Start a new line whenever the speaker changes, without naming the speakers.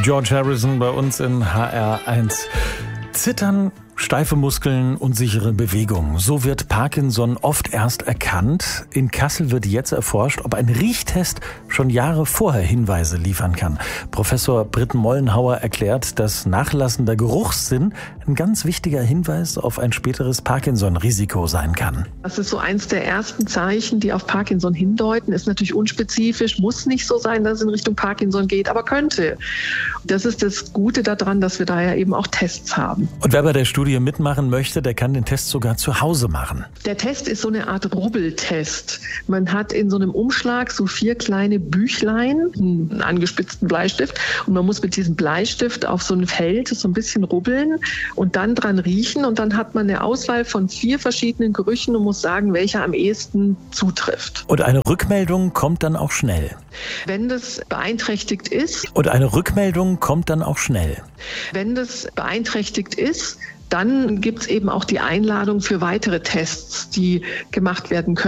George Harrison bei uns in HR1. Zittern, steife Muskeln, unsichere Bewegungen. So wird Parkinson oft erst erkannt. In Kassel wird jetzt erforscht, ob ein Riechtest schon Jahre vorher Hinweise liefern kann. Professor Britt Mollenhauer erklärt, dass nachlassender Geruchssinn ein ganz wichtiger Hinweis auf ein späteres Parkinson-Risiko sein kann.
Das ist so eins der ersten Zeichen, die auf Parkinson hindeuten. Ist natürlich unspezifisch, muss nicht so sein, dass es in Richtung Parkinson geht, aber könnte. Das ist das Gute daran, dass wir da ja eben auch Tests haben.
Und wer bei der Studie mitmachen möchte, der kann den Test sogar zu Hause machen.
Der Test ist so eine Art Rubbeltest. Man hat in so einem Umschlag so 4 kleine Büchlein, einen angespitzten Bleistift, und man muss mit diesem Bleistift auf so ein Feld so ein bisschen rubbeln und dann dran riechen, und dann hat man eine Auswahl von 4 verschiedenen Gerüchen und muss sagen, welcher am ehesten zutrifft.
Und eine Rückmeldung kommt dann auch schnell.
Wenn das beeinträchtigt ist.
Und eine Rückmeldung kommt dann auch schnell.
Wenn das beeinträchtigt ist, dann gibt es eben auch die Einladung für weitere Tests, die gemacht werden können.